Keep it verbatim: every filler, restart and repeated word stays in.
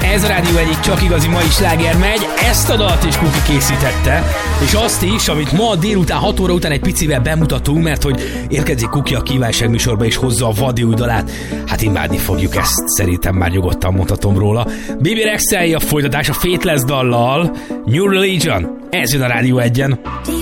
Ez a Rádió egyik csak igazi mai sláger megy. Ezt a dalt is Kuki készítette, és azt is, amit ma délután hat óra után egy picivel bemutatunk, mert hogy érkezik Kuki a kívánság műsorba és hozza a vadi új dalát. Hát imádni fogjuk ezt, szerintem már nyugodtan mondhatom róla. Bibi Rexel a folytatás a Faithless dallal, New Religion. Ez jön a Rádió egyen.